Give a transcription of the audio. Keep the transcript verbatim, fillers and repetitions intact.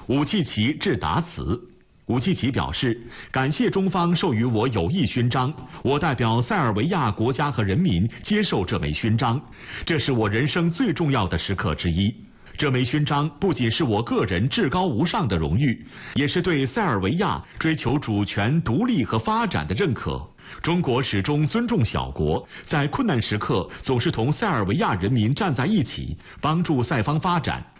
武契奇致答词。武契奇表示，感谢中方授予我友谊勋章，我代表塞尔维亚国家和人民接受这枚勋章，这是我人生最重要的时刻之一。这枚勋章不仅是我个人至高无上的荣誉，也是对塞尔维亚追求主权、独立和发展的认可。中国始终尊重小国，在困难时刻总是同塞尔维亚人民站在一起，帮助塞方发展。